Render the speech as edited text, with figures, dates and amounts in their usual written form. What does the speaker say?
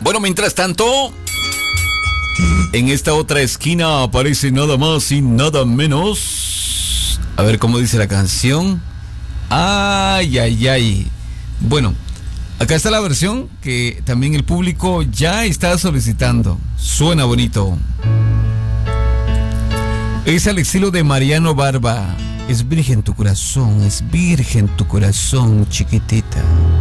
Bueno, mientras tanto, en esta otra esquina aparece nada más y nada menos. A ver cómo dice la canción. Ay, ay, ay. Bueno, acá está la versión que también el público ya está solicitando. Suena bonito. Es al estilo de Mariano Barba. Es virgen tu corazón, chiquitita.